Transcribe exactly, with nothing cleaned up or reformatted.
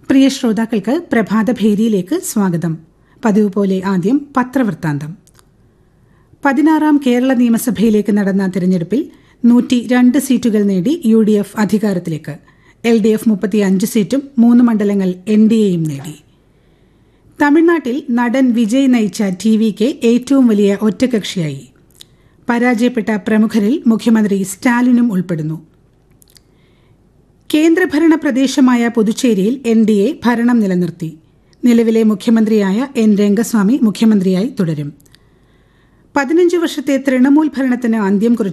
പ്രിയ ശ്രോതാക്കൾക്ക് പ്രഭാതഭേരിയിലേക്ക് സ്വാഗതം. പതിവ് പോലെ ആദ്യം പത്രവൃത്താന്തം. പതിനാറാം കേരള നിയമസഭയിലേക്ക് നടന്ന തെരഞ്ഞെടുപ്പിൽ നൂറ്റി രണ്ട് സീറ്റുകൾ നേടി യു ഡി എഫ് അധികാരത്തിലേക്ക്. എൽ ഡി എഫ് മുപ്പത്തിയഞ്ച് സീറ്റും മൂന്ന് മണ്ഡലങ്ങൾ എൻ ഡി എയും നേടി. തമിഴ്നാട്ടിൽ നടൻ വിജയ് നയിച്ച ടി വിക്ക് ഏറ്റവും വലിയ ഒറ്റകക്ഷിയായി. പരാജയപ്പെട്ട പ്രമുഖരിൽ മുഖ്യമന്ത്രി സ്റ്റാലിനും ഉൾപ്പെടുന്നു. കേന്ദ്രഭരണ പ്രദേശമായ പുതുച്ചേരിയിൽ എൻ ഡി എ ഭരണം നിലനിർത്തി. നിലവിലെ മുഖ്യമന്ത്രിയായ എൻ രംഗസ്വാമി മുഖ്യമന്ത്രിയായി തുടരും. പതിനഞ്ച് വർഷത്തെ തൃണമൂൽ ഭരണത്തിന് അന്ത്യം കുറിച്ച്